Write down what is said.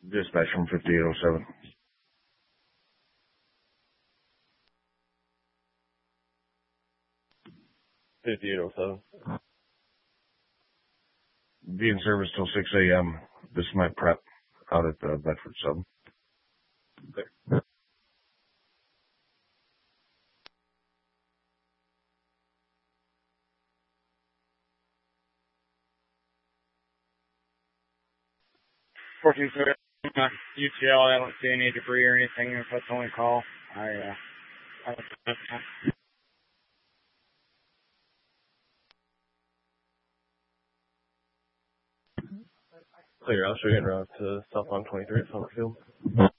Dispatch from 5807. Be in service till 6 a.m. This is my prep out at the Bedford sub. Fortune UTL, I don't see any debris or anything. If that's the only call, I Clear, I'll show you en route to southbound 23 at Summerfield.